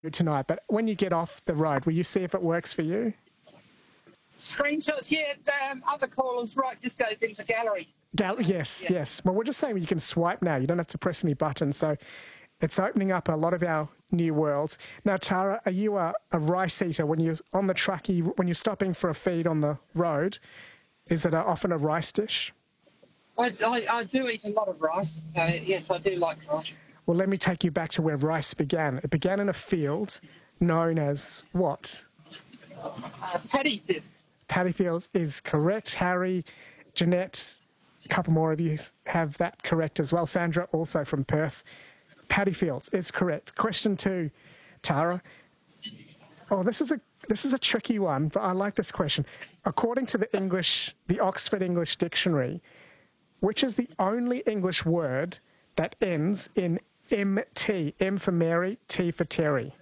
tonight, but when you get off the road, will you see if it works for you? Screenshots, yeah. Other callers, right, just goes into gallery. Yes. Well, we're just saying you can swipe now. You don't have to press any buttons. So it's opening up a lot of our new worlds. Now, Tara, are you a rice eater? When you're on the truckie, when you're stopping for a feed on the road, is it often a rice dish? I do eat a lot of rice. Yes, I do like rice. Well, let me take you back to where rice began. It began in a field known as what? Paddy fields. Paddy fields is correct. Harry, Jeanette, a couple more of you have that correct as well. Sandra, also from Perth. Paddy fields is correct. Question 2, Tara. Oh, this is a tricky one, but I like this question. According to the Oxford English Dictionary, which is the only English word that ends in MT? M for Mary, T for Terry.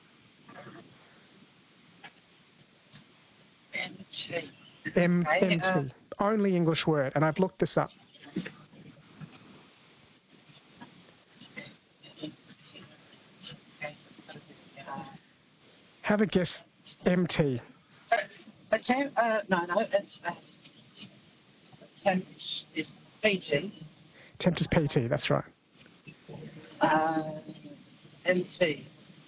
MT. MT. Only English word, and I've looked this up. Have a guess. MT. No, attempt is PT. Attempt is PT, that's right. MT.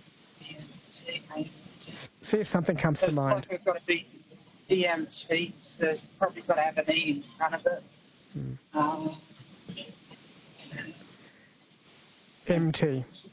See if something comes to mind. Like we've got to be EMT, so it's probably got to have an E in front of it. MT.